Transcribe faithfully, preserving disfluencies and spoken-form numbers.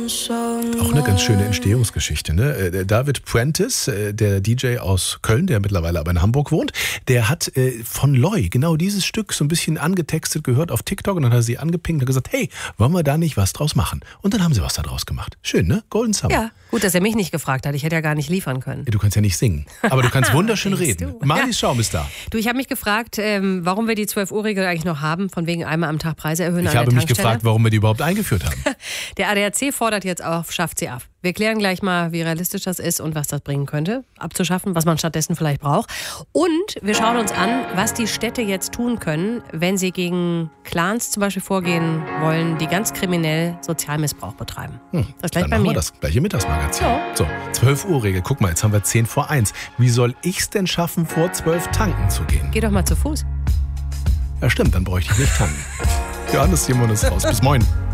Auch eine ganz schöne Entstehungsgeschichte, ne? David Prentice, der D J aus Köln, der mittlerweile aber in Hamburg wohnt, der hat von Loy genau dieses Stück so ein bisschen angetextet gehört auf TikTok und dann hat er sie angepinkt und gesagt, hey, wollen wir da nicht was draus machen? Und dann haben sie was da draus gemacht. Schön, ne? Golden Summer. Ja, gut, dass er mich nicht gefragt hat. Ich hätte ja gar nicht liefern können. Du kannst ja nicht singen, aber du kannst wunderschön reden. Du? Marlies Schaum ist da. Du, ich habe mich gefragt, ähm, warum wir die zwölf-Uhr-Regel eigentlich noch haben, von wegen einmal am Tag Preise erhöhen Ich an der habe mich Tankstelle. gefragt, warum wir die überhaupt eingeführt haben. Der A D A C fordert jetzt auf, schafft sie ab. Wir klären gleich mal, wie realistisch das ist und was das bringen könnte, abzuschaffen, was man stattdessen vielleicht braucht. Und wir schauen uns an, was die Städte jetzt tun können, wenn sie gegen Clans zum Beispiel vorgehen wollen, die ganz kriminell Sozialmissbrauch betreiben. Hm, das gleich dann bei machen mir. wir das gleiche Mittagsmagazin. Ja. So, zwölf-Uhr-Regel. Guck mal, jetzt haben wir zehn vor eins. Wie soll ich's denn schaffen, vor zwölf tanken zu gehen? Geh doch mal zu Fuß. Ja, stimmt, dann bräuchte ich nicht tanken. Johannes Simon ist raus. Bis morgen.